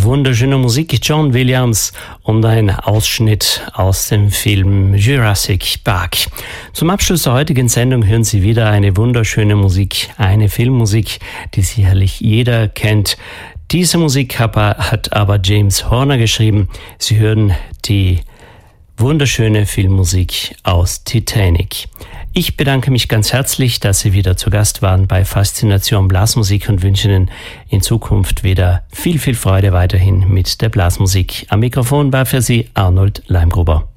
Wunderschöne Musik, John Williams und ein Ausschnitt aus dem Film Jurassic Park. Zum Abschluss der heutigen Sendung hören Sie wieder eine wunderschöne Musik, eine Filmmusik, die sicherlich jeder kennt. Diese Musik hat aber James Horner geschrieben. Sie hören die wunderschöne Filmmusik aus Titanic. Ich bedanke mich ganz herzlich, dass Sie wieder zu Gast waren bei Faszination Blasmusik und wünsche Ihnen in Zukunft wieder viel Freude weiterhin mit der Blasmusik. Am Mikrofon war für Sie Arnold Leimgruber.